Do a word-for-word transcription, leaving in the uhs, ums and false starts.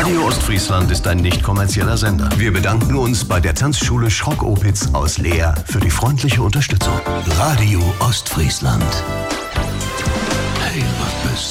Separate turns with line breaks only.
Radio Ostfriesland ist ein nicht kommerzieller Sender. Wir bedanken uns bei der Tanzschule Schrock-Opitz aus Leer für die freundliche Unterstützung. Radio Ostfriesland. Hey, was bist